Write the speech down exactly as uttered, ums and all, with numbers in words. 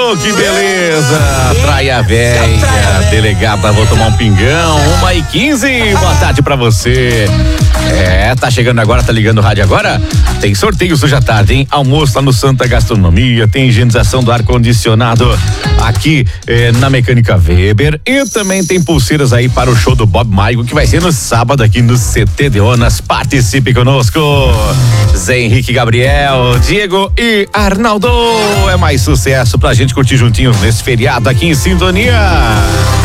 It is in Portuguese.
Ô, que beleza! Traia velha, delegada, vou tomar um pingão, uma e quinze, boa tarde pra você. É, tá chegando agora, tá ligando o rádio agora? Tem sorteios hoje à tarde, hein? Almoço lá no Santa Gastronomia, tem higienização do ar-condicionado aqui eh, na Mecânica Weber e também tem pulseiras aí para o show do Bob Maigo, que vai ser no sábado aqui no C T de Onas. Participe conosco. Zé Henrique, Gabriel, Diego e Arnaldo. É mais sucesso pra gente curtir juntinhos nesse feriado aqui em sintonia.